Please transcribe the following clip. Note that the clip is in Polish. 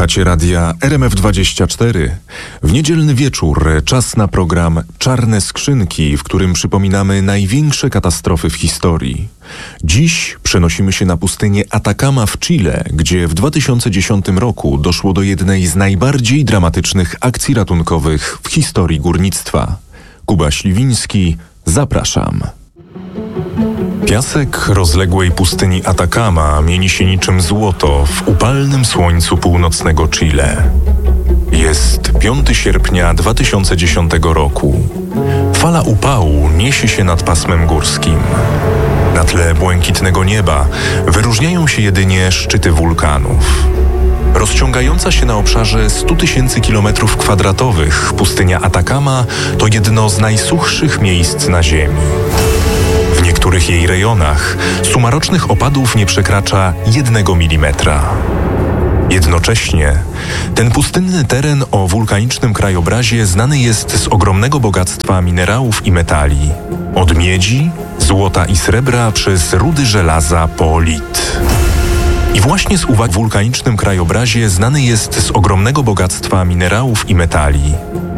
Słuchacie radia RMF24. W niedzielny wieczór czas na program Czarne Skrzynki, w którym przypominamy największe katastrofy w historii. Dziś przenosimy się na pustynię Atacama w Chile, gdzie w 2010 roku doszło do jednej z najbardziej dramatycznych akcji ratunkowych w historii górnictwa. Kuba Śliwiński, zapraszam. Piasek rozległej pustyni Atacama mieni się niczym złoto w upalnym słońcu północnego Chile. Jest 5 sierpnia 2010 roku. Fala upału niesie się nad pasmem górskim. Na tle błękitnego nieba wyróżniają się jedynie szczyty wulkanów. Rozciągająca się na obszarze 100 000 km2 pustynia Atacama to jedno z najsuchszych miejsc na Ziemi. W niektórych jej rejonach suma rocznych opadów nie przekracza 1 mm. Jednocześnie ten pustynny teren o wulkanicznym krajobrazie znany jest z ogromnego bogactwa minerałów i metali. Od miedzi, złota i srebra przez rudy żelaza po lit. I właśnie z uwagi na wulkanicznym krajobrazie znany jest z ogromnego bogactwa minerałów i metali.